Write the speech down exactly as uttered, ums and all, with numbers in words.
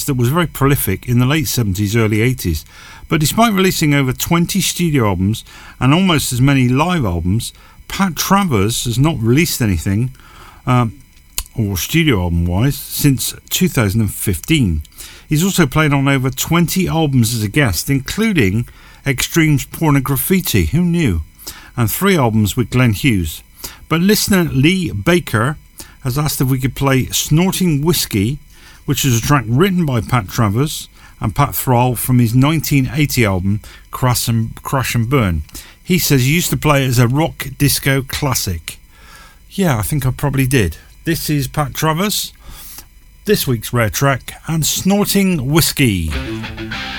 that was very prolific in the late seventies, early eighties. But despite releasing over twenty studio albums and almost as many live albums, Pat Travers has not released anything, um, or studio album wise, since two thousand fifteen. He's also played on over twenty albums as a guest, including Extreme's Pornograffiti, who knew, and three albums with Glenn Hughes. But listener Lee Baker has asked if we could play Snorting Whiskey, which is a track written by Pat Travers and Pat Thrall from his nineteen eighty album Crash and, Crash and Burn. He says he used to play it as a rock disco classic. Yeah, I think I probably did. This is Pat Travers, this week's rare track, and Snorting Whiskey.